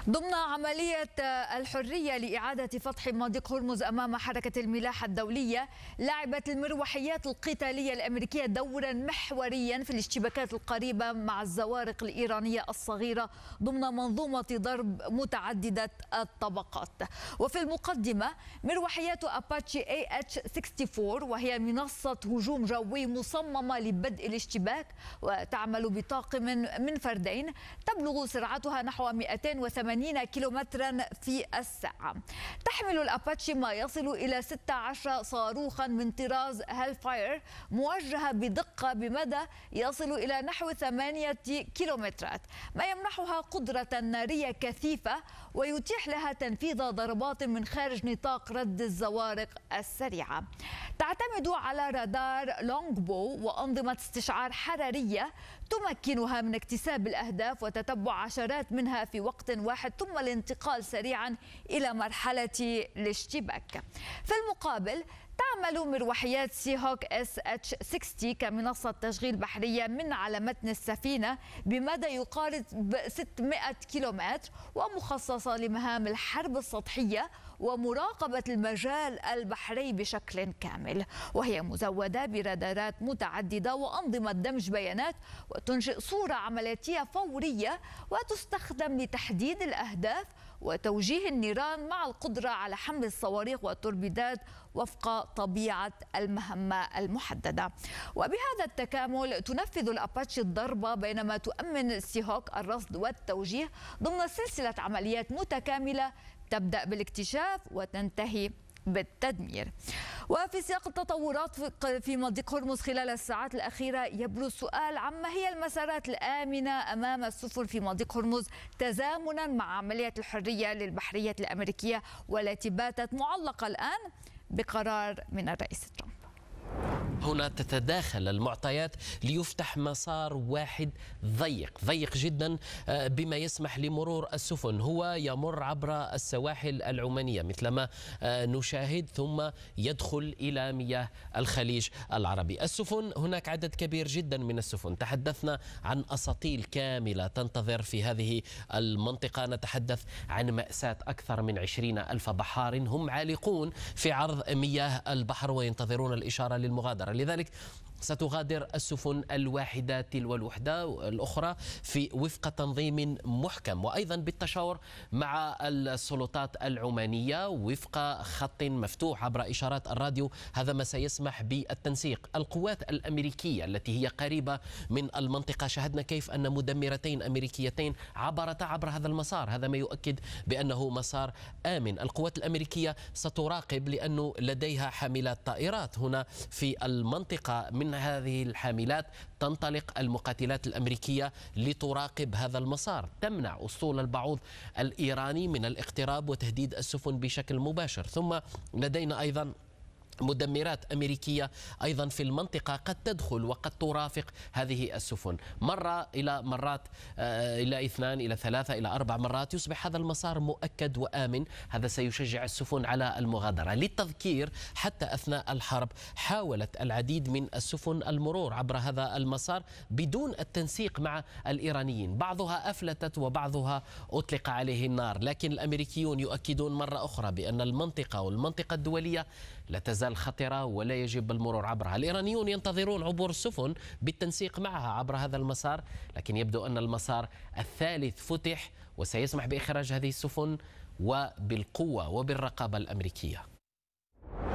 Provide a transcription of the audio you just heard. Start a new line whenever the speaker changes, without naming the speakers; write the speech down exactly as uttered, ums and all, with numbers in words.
ضمن عملية الحرية لإعادة فتح مضيق هرمز أمام حركة الملاحة الدولية، لعبت المروحيات القتالية الأمريكية دورا محوريا في الاشتباكات القريبة مع الزوارق الإيرانية الصغيرة ضمن منظومة ضرب متعددة الطبقات. وفي المقدمة مروحيات أباتشي إيه إتش أربعة وستين، وهي منصة هجوم جوي مصممة لبدء الاشتباك وتعمل بطاقم من فردين، تبلغ سرعتها نحو مئتين وثمانين كيلومترا في الساعة. تحمل الأباتشي ما يصل إلى ستة عشر صاروخا من طراز هالفاير موجهة بدقة بمدى يصل إلى نحو ثمانية كيلومترات، ما يمنحها قدرة نارية كثيفة ويتيح لها تنفيذ ضربات من خارج نطاق رد الزوارق السريعة. تعتمد على رادار لونج بو وأنظمة استشعار حرارية تمكنها من اكتساب الأهداف وتتبع عشرات منها في وقت واحد، ثم الانتقال سريعا إلى مرحلة الاشتباك. في المقابل تعمل مروحيات سي هوك اس اتش ستين كمنصة تشغيل بحرية من على متن السفينة بمدى يقارب ستمئة كيلومتر، ومخصصة لمهام الحرب السطحية ومراقبة المجال البحري بشكل كامل، وهي مزودة برادارات متعددة وأنظمة دمج بيانات، وتنشئ صورة عملياتية فورية وتستخدم لتحديد الأهداف وتوجيه النيران مع القدرة على حمل الصواريخ والتوربيدات وفق طبيعة المهمة المحددة. وبهذا التكامل تنفذ الأباتشي الضربة بينما تؤمن السي هوك الرصد والتوجيه ضمن سلسلة عمليات متكاملة تبدأ بالاكتشاف وتنتهي بالتدمير. وفي سياق التطورات في مضيق هرمز خلال الساعات الأخيرة يبرز سؤال عما هي المسارات الآمنة أمام السفن في مضيق هرمز تزامنا مع عملية الحرية للبحرية الأمريكية، والتي باتت معلقة الآن بقرار من الرئيس ترامب.
هنا تتداخل المعطيات ليفتح مسار واحد ضيق ضيق جدا بما يسمح لمرور السفن، هو يمر عبر السواحل العمانية مثلما نشاهد ثم يدخل إلى مياه الخليج العربي. السفن هناك عدد كبير جدا من السفن، تحدثنا عن أساطيل كاملة تنتظر في هذه المنطقة، نتحدث عن مأساة أكثر من عشرين ألف بحار هم عالقون في عرض مياه البحر وينتظرون الإشارة للمغادرة. لذلك ستغادر السفن الواحدة تلو الوحدة الأخرى في وفق تنظيم محكم، وأيضا بالتشاور مع السلطات العمانية وفق خط مفتوح عبر إشارات الراديو. هذا ما سيسمح بالتنسيق. القوات الأمريكية التي هي قريبة من المنطقة، شاهدنا كيف أن مدمرتين أمريكيتين عبرتا عبر هذا المسار، هذا ما يؤكد بأنه مسار آمن. القوات الأمريكية ستراقب لأنه لديها حاملات طائرات هنا في المنطقة، من هذه الحاملات تنطلق المقاتلات الأمريكية لتراقب هذا المسار، تمنع أسطول البعوض الإيراني من الاقتراب وتهديد السفن بشكل مباشر. ثم لدينا أيضا مدمرات أمريكية أيضا في المنطقة قد تدخل وقد ترافق هذه السفن مرة إلى مرات آه إلى اثنان إلى ثلاثة إلى أربع مرات، يصبح هذا المسار مؤكد وآمن. هذا سيشجع السفن على المغادرة. للتذكير، حتى أثناء الحرب حاولت العديد من السفن المرور عبر هذا المسار بدون التنسيق مع الإيرانيين، بعضها أفلتت وبعضها أطلق عليه النار، لكن الأمريكيون يؤكدون مرة أخرى بأن المنطقة والمنطقة الدولية لا تزال خطرة ولا يجب المرور عبرها. الإيرانيون ينتظرون عبور السفن بالتنسيق معها عبر هذا المسار، لكن يبدو أن المسار الثالث فتح وسيسمح بإخراج هذه السفن وبالقوة وبالرقابة الأمريكية.